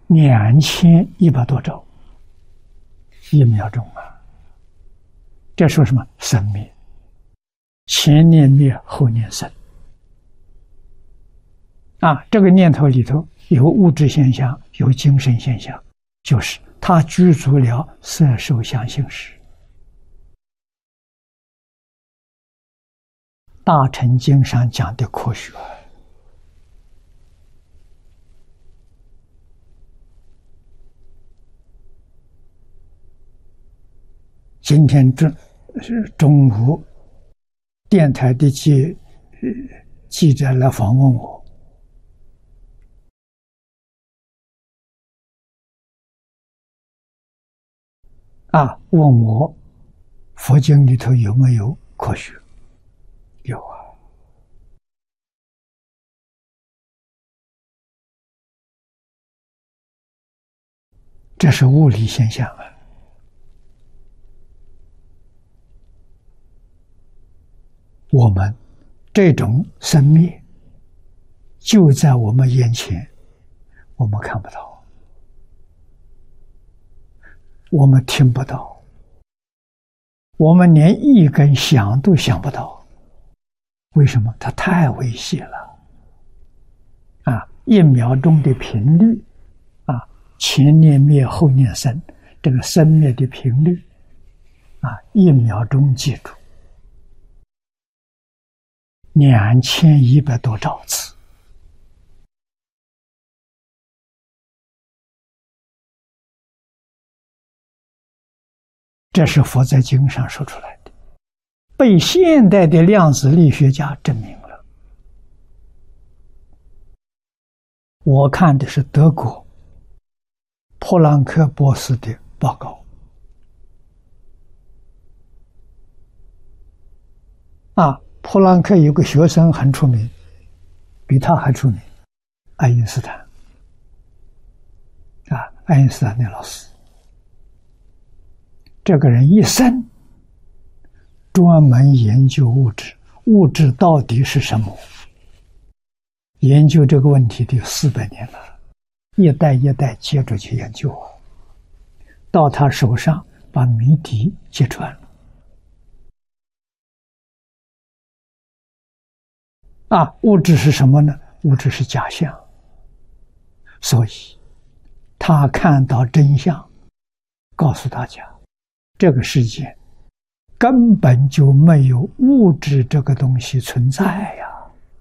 2100多兆，1秒钟啊！这说什么？生灭，前念灭，后念生。这个念头里头有物质现象，有精神现象，就是它具足了色受想行识。大乘经上讲的科学，今天中午电台的记者来访问我，问我佛经里头有没有科学？有啊，这是物理现象啊。我们这种生灭就在我们眼前，我们看不到，我们听不到，我们连一根想都想不到。为什么？它太微细了！1秒钟的频率前念灭后念生，这个生灭的频率1秒钟记住2100多兆次。这是佛在经上说出来的，被现代的量子力学家证明了。我看的是德国普朗克博士的报告普朗克有个学生很出名，比他还出名，爱因斯坦爱因斯坦的老师。这个人一生专门研究物质，物质到底是什么？研究这个问题得有400年了，一代一代接着去研究到他手上把谜底揭穿了。物质是什么呢？物质是假象，所以他看到真相，告诉大家，这个世界根本就没有物质这个东西存在呀！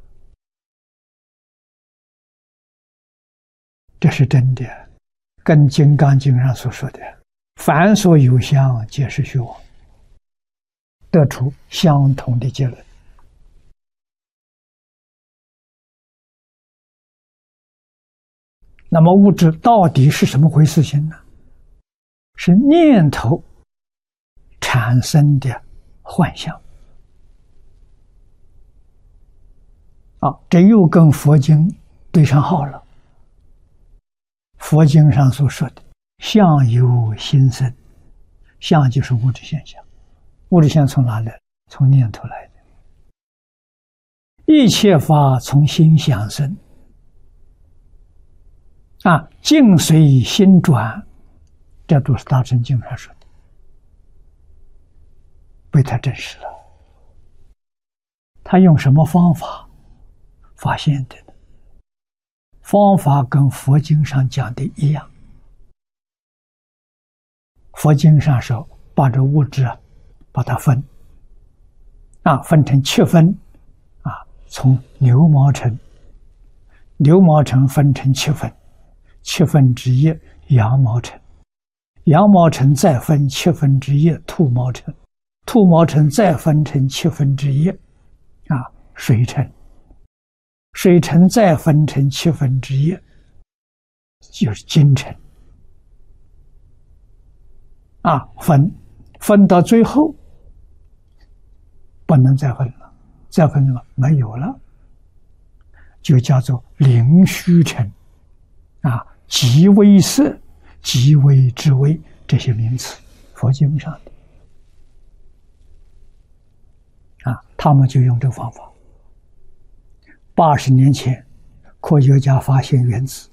这是真的，跟《金刚经》上所说的“凡所有相，皆是虚妄”，得出相同的结论。那么物质到底是什么回事情呢？是念头产生的幻象这又跟佛经对上号了。佛经上所说的相由心生，相就是物质现象，物质现象从哪来？从念头来的。一切法从心想生境随心转，这都是大乘经上说的，被他证实了。他用什么方法发现的呢？方法跟佛经上讲的一样。佛经上说把这物质把它分成7分从牛毛尘分成7分，7分之一羊毛尘，羊毛尘再分1/7兔毛尘，兔毛尘再分成1/7水尘，水尘再分成1/7就是金尘分到最后不能再分了，再分了没有了，就叫做灵虚尘极微色、极微之微，这些名词佛经上的他们就用这个方法。80年前科学家发现原子，